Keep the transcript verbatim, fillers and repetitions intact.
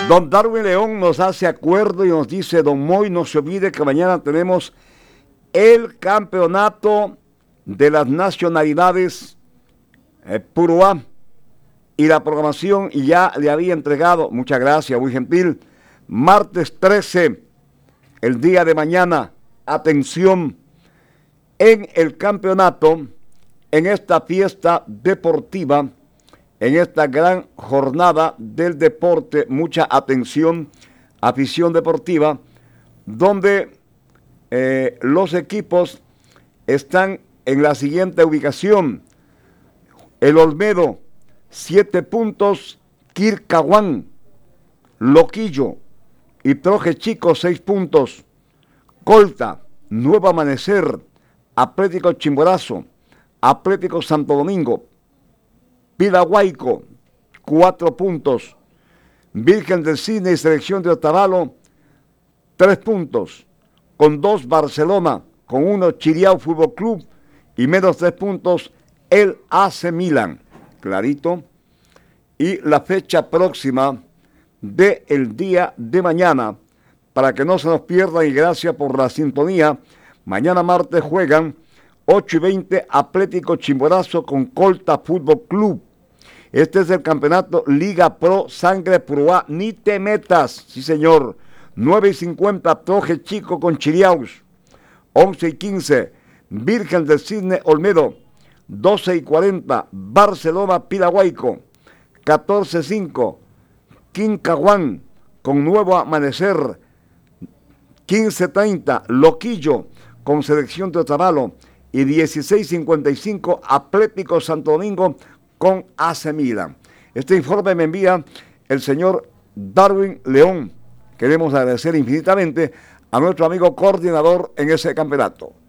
Don Darwin León nos hace acuerdo y nos dice, don Moy, no se olvide que mañana tenemos el campeonato de las nacionalidades eh, Puruá y la programación, y ya le había entregado, muchas gracias, muy gentil, martes trece, el día de mañana, atención, en el campeonato, en esta fiesta deportiva, en esta gran jornada del deporte, mucha atención, afición deportiva, donde eh, los equipos están en la siguiente ubicación: el Olmedo, siete puntos, Quircahuán, Loquillo y Troje Chico, seis puntos, Colta, Nuevo Amanecer, Atlético Chimborazo, Atlético Santo Domingo, Pidahuayco, cuatro puntos, Virgen del Cine y Selección de Otavalo, tres puntos, con dos Barcelona, con uno Chiriao Fútbol Club y menos tres puntos el A C Milan, clarito. Y la fecha próxima del día de mañana, para que no se nos pierdan, y gracias por la sintonía, mañana martes juegan ocho y veinte Atlético Chimborazo con Colta Fútbol Club. Este es el campeonato Liga Pro Sangre Puruá, ni te metas, sí señor. nueve y cincuenta Troje Chico con Chiriaus, once y quince Virgen del Cisne Olmedo, doce y cuarenta Barcelona Pidahuayco, catorce y cinco Quincahuán con Nuevo Amanecer, quince y treinta Loquillo con Selección de Otavalo y dieciséis y cincuenta y cinco Atlético Santo Domingo con A C Milan. Este informe me envía el señor Darwin León. Queremos agradecer infinitamente a nuestro amigo coordinador en ese campeonato.